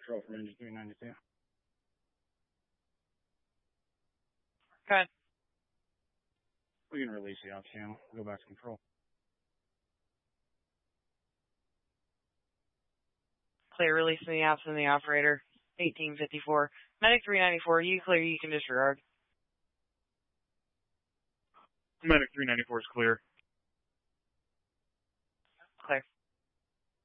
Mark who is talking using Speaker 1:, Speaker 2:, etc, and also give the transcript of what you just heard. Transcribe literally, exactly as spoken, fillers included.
Speaker 1: Control from engine three ninety-two.
Speaker 2: Okay.
Speaker 1: We can release the ops channel. Go back to control.
Speaker 2: Clear, releasing the ops and the operator. eighteen fifty-four. Medic three ninety-four, you clear, you can disregard.
Speaker 3: Medic three ninety-four is clear.